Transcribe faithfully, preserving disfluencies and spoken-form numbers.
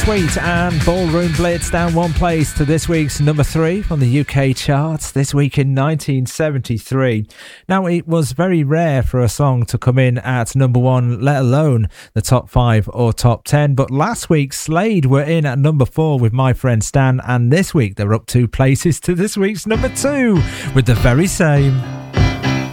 Sweet and Ballroom Blitz down one place to this week's number three on the U K charts this week in nineteen seventy-three. Now, it was very rare for a song to come in at number one, let alone the top five or top ten, but last week Slade were in at number four with My Friend Stan, and this week they're up two places to this week's number two with The Very Same.